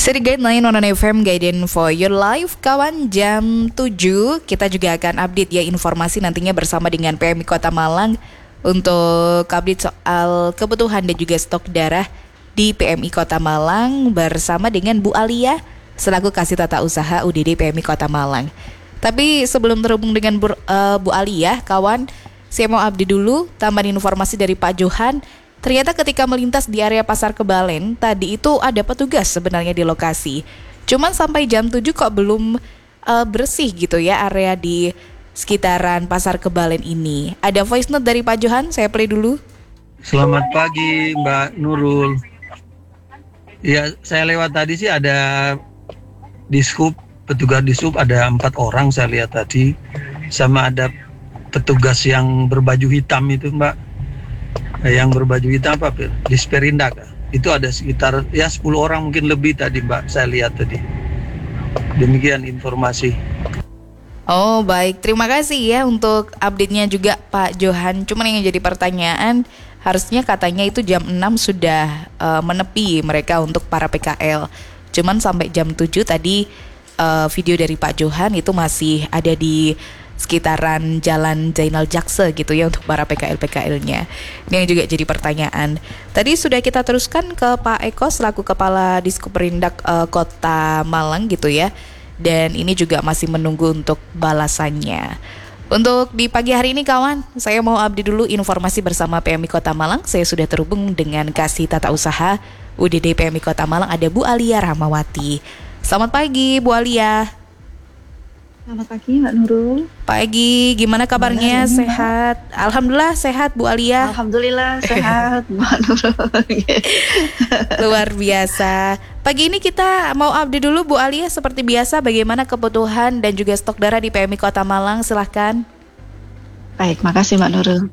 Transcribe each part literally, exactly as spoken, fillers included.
City Guideline on F M Guiding for Your Life. Kawan, jam tujuh kita juga akan update ya informasi nantinya bersama dengan P M I Kota Malang untuk update soal kebutuhan dan juga stok darah di P M I Kota Malang bersama dengan Bu Alia selaku Kasih Tata Usaha U D D P M I Kota Malang. Tapi sebelum terhubung dengan Bu, uh, Bu Alia, kawan, saya mau update dulu tambahan informasi dari Pak Johan. Ternyata ketika melintas di area Pasar Kebalen, tadi itu ada petugas sebenarnya di lokasi. Cuman sampai jam tujuh kok belum uh, bersih gitu ya area di sekitaran Pasar Kebalen ini. Ada voice note dari Pak Johan, saya play dulu. Selamat pagi Mbak Nurul. Ya, saya lewat tadi sih ada dishub, petugas dishub ada empat orang saya lihat tadi. Sama ada petugas yang berbaju hitam itu Mbak. Yang berbaju hitam apa? Disperindak. Itu ada sekitar ya sepuluh orang mungkin lebih tadi Mbak, saya lihat tadi. Demikian informasi. Oh baik, terima kasih ya untuk update-nya juga Pak Johan. Cuman yang jadi pertanyaan, harusnya katanya itu jam enam sudah uh, menepi mereka untuk para P K L. Cuman sampai jam tujuh tadi uh, video dari Pak Johan itu masih ada di sekitaran Jalan Zainal Jakse gitu ya untuk para P K L-P K L-nya. Ini yang juga jadi pertanyaan. Tadi sudah kita teruskan ke Pak Eko selaku Kepala Diskuperindak uh, Kota Malang gitu ya. Dan ini juga masih menunggu untuk balasannya. Untuk di pagi hari ini kawan, saya mau update dulu informasi bersama P M I Kota Malang. Saya sudah terhubung dengan Kasih Tata Usaha U D D P M I Kota Malang, ada Bu Alia Rahmawati. Selamat pagi Bu Alia. Selamat pagi Mbak Nurul. Pagi, gimana kabarnya? Gimana sehat? Mbak? Alhamdulillah sehat Bu Alia. Alhamdulillah sehat Mbak Nurul. Luar biasa. Pagi ini kita mau update dulu Bu Alia seperti biasa bagaimana kebutuhan dan juga stok darah di P M I Kota Malang, silahkan. Baik, makasih Mbak Nurul.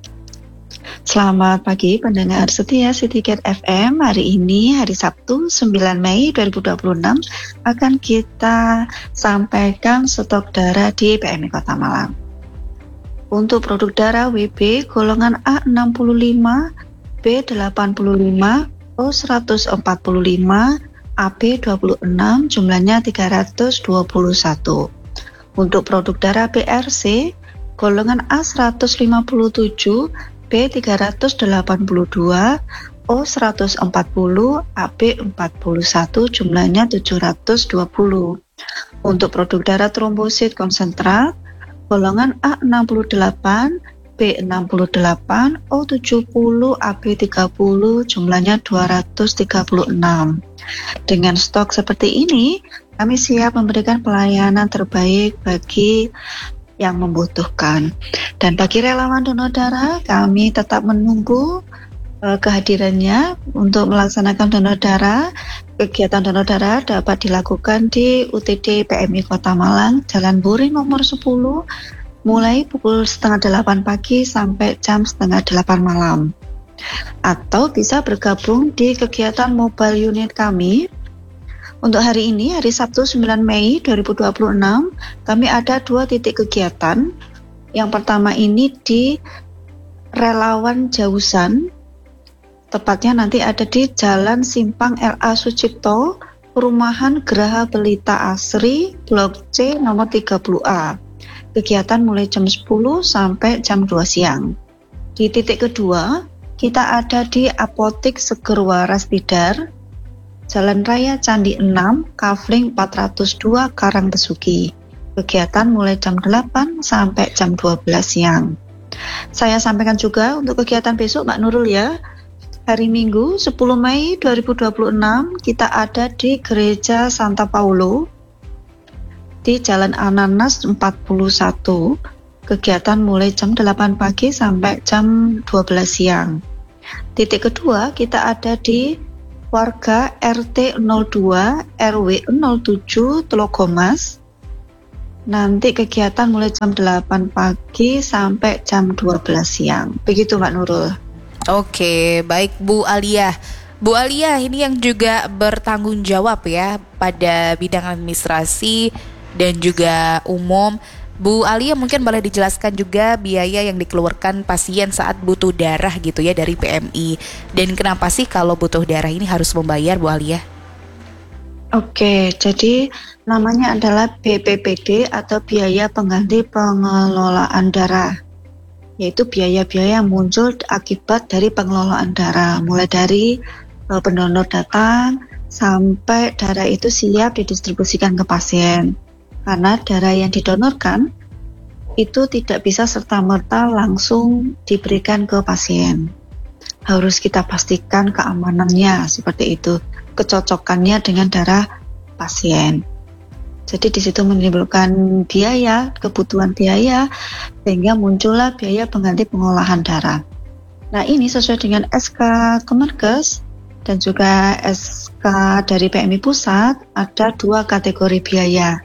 Selamat pagi pendengar setia Citycat F M. Hari ini hari Sabtu sembilan Mei dua ribu dua puluh enam akan kita sampaikan stok darah di P M I Kota Malang. Untuk produk darah W B golongan A enam puluh lima, B delapan puluh lima, O seratus empat puluh lima, A B dua puluh enam, jumlahnya tiga ratus dua puluh satu. Untuk produk darah B R C golongan A seratus lima puluh tujuh, B tiga ratus delapan puluh dua, O seratus empat puluh, A B empat puluh satu, jumlahnya tujuh ratus dua puluh. Untuk produk darah trombosit konsentrat, golongan A enam puluh delapan, B enam puluh delapan, O tujuh puluh, A B tiga puluh, jumlahnya dua ratus tiga puluh enam. Dengan stok seperti ini, kami siap memberikan pelayanan terbaik bagi yang membutuhkan. Dan bagi relawan donor darah, kami tetap menunggu uh, kehadirannya untuk melaksanakan donor darah. Kegiatan donor darah dapat dilakukan di U T D P M I Kota Malang, Jalan Buri nomor sepuluh, mulai pukul setengah delapan pagi sampai jam setengah delapan malam. Atau bisa bergabung di kegiatan mobile unit kami. Untuk hari ini, hari Sabtu sembilan Mei dua ribu dua puluh enam, kami ada dua titik kegiatan. Yang pertama ini di Relawan Jausan, tepatnya nanti ada di Jalan Simpang L A Sucipto, Perumahan Geraha Belita Asri, Blok C nomor tiga puluh A. Kegiatan mulai jam sepuluh sampai jam dua siang. Di titik kedua, kita ada di Apotik Seger Waras Tidar, Jalan Raya Candi enam, Kafling empat ratus dua, Karangbesuki. Kegiatan mulai jam delapan sampai jam dua belas siang. Saya sampaikan juga untuk kegiatan besok Mbak Nurul ya. Hari Minggu sepuluh Mei dua ribu dua puluh enam kita ada di Gereja Santa Paulo di Jalan Ananas empat puluh satu. Kegiatan mulai jam delapan pagi sampai jam dua belas siang. Titik kedua kita ada di warga R T nol dua R W nol tujuh Telogomas. Nanti kegiatan mulai jam delapan pagi sampai jam dua belas siang. Begitu Mbak Nurul. Oke, baik Bu Alia. Bu Alia ini yang juga bertanggung jawab ya pada bidang administrasi dan juga umum. Bu Alia mungkin boleh dijelaskan juga biaya yang dikeluarkan pasien saat butuh darah gitu ya dari P M I. Dan kenapa sih kalau butuh darah ini harus membayar Bu Alia? Oke, jadi namanya adalah B P P D atau biaya pengganti pengelolaan darah, yaitu biaya-biaya yang muncul akibat dari pengelolaan darah, mulai dari uh, pendonor datang sampai darah itu siap didistribusikan ke pasien. Karena darah yang didonorkan itu tidak bisa serta-merta langsung diberikan ke pasien. Harus kita pastikan keamanannya seperti itu, kecocokannya dengan darah pasien. Jadi di situ menimbulkan biaya, kebutuhan biaya, sehingga muncullah biaya pengganti pengolahan darah. Nah, ini sesuai dengan S K Kemenkes dan juga S K dari P M I Pusat, ada dua kategori biaya.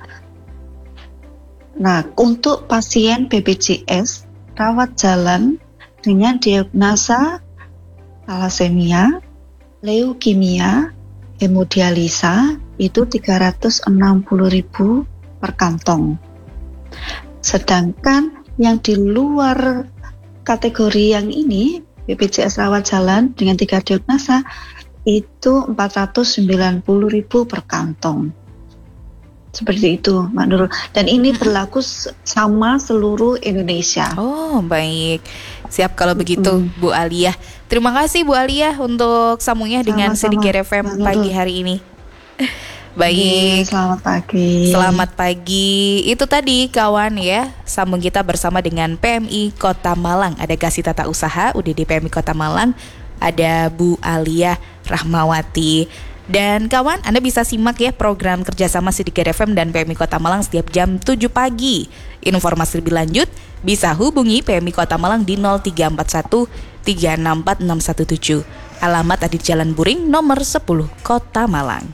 Nah, untuk pasien B P J S rawat jalan dengan diagnosa thalassemia, leukemia, hemodialisa itu tiga ratus enam puluh ribu per kantong. Sedangkan yang di luar kategori yang ini, B P J S rawat jalan dengan tiga diagnosa itu empat ratus sembilan puluh ribu per kantong. Seperti itu, Mbak Nurul. Dan ini berlaku sama seluruh Indonesia. Oh, baik. Siap kalau begitu, Mm. Bu Alia. Terima kasih Bu Alia untuk sambungnya dengan Sama-sama, Sedikit F M Mbak pagi Nurul. hari ini. Baik. Selamat pagi. Selamat pagi. Itu tadi kawan ya, sambung kita bersama dengan P M I Kota Malang. Ada Kasih Tata Usaha U D D P M I Kota Malang. Ada Bu Alia Rahmawati. Dan kawan, Anda bisa simak ya program kerjasama Sedikit F M dan P M I Kota Malang setiap jam tujuh pagi. Informasi lebih lanjut bisa hubungi P M I Kota Malang di nol tiga empat satu tiga enam empat enam satu tujuh. Alamat ada di Jalan Buring nomor sepuluh Kota Malang.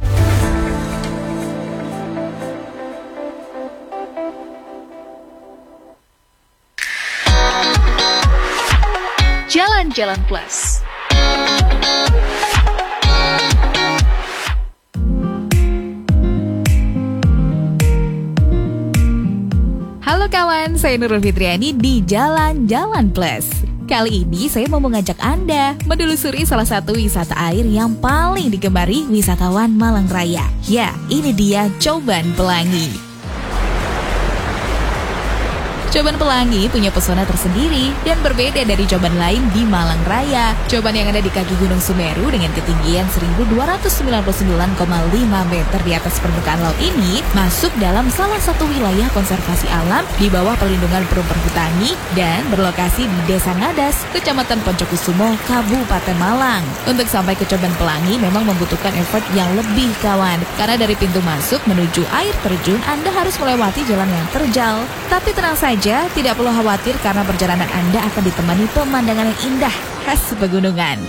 Jalan-Jalan Plus. Halo kawan, saya Nurul Fitriani di Jalan-Jalan Plus. Kali ini saya mau mengajak Anda menelusuri salah satu wisata air yang paling digemari wisatawan Malang Raya. Ya, ini dia Coban Pelangi. Coban Pelangi punya pesona tersendiri dan berbeda dari coban lain di Malang Raya. Coban yang ada di kaki Gunung Sumeru dengan ketinggian seribu dua ratus sembilan puluh sembilan koma lima meter di atas permukaan laut ini masuk dalam salah satu wilayah konservasi alam di bawah perlindungan Perum Perhutani dan berlokasi di Desa Ngadas, Kecamatan Poncokusumo, Kabupaten Malang. Untuk sampai ke Coban Pelangi memang membutuhkan effort yang lebih kawan, karena dari pintu masuk menuju air terjun Anda harus melewati jalan yang terjal. Tapi tenang saja, tidak perlu khawatir karena perjalanan Anda akan ditemani pemandangan yang indah khas pegunungan.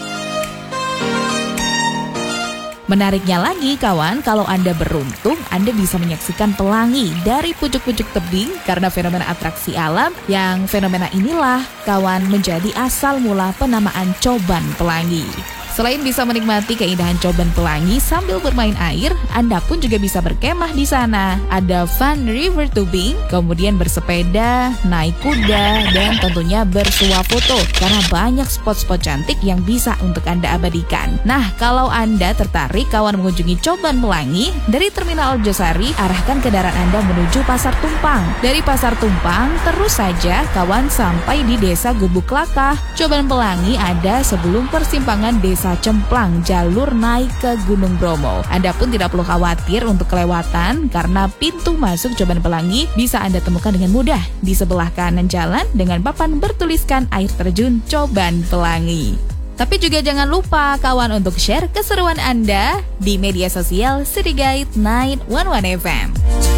Menariknya lagi kawan, kalau Anda beruntung, Anda bisa menyaksikan pelangi dari pucuk-pucuk tebing karena fenomena atraksi alam yang fenomena inilah kawan menjadi asal mula penamaan Coban Pelangi. Selain bisa menikmati keindahan Coban Pelangi sambil bermain air, Anda pun juga bisa berkemah di sana. Ada fun river tubing, kemudian bersepeda, naik kuda, dan tentunya bersuah foto karena banyak spot-spot cantik yang bisa untuk Anda abadikan. Nah, kalau Anda tertarik kawan mengunjungi Coban Pelangi, dari Terminal Arjosari arahkan kendaraan Anda menuju Pasar Tumpang. Dari Pasar Tumpang terus saja kawan sampai di Desa Gubuk Lakah. Coban Pelangi ada sebelum persimpangan Desa Cemplang jalur naik ke Gunung Bromo. Anda pun tidak perlu khawatir untuk kelewatan karena pintu masuk Coban Pelangi bisa Anda temukan dengan mudah di sebelah kanan jalan dengan papan bertuliskan air terjun Coban Pelangi. Tapi juga jangan lupa kawan untuk share keseruan Anda di media sosial City Guide sembilan satu satu F M.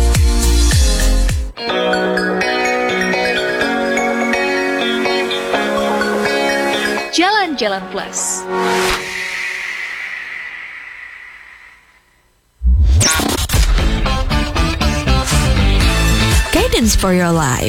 Jalan-Jalan Plus. Guidance for your life.